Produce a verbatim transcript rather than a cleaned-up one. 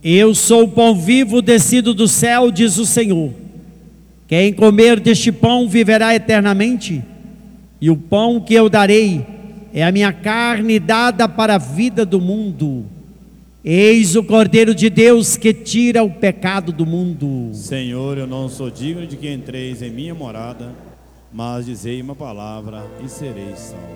Eu sou o pão vivo descido do céu, diz o Senhor. Quem comer deste pão viverá eternamente, e o pão que eu darei é a minha carne dada para a vida do mundo. Eis o Cordeiro de Deus que tira o pecado do mundo. Senhor, eu não sou digno de que entreis em minha morada, mas dizei uma palavra e serei salvo.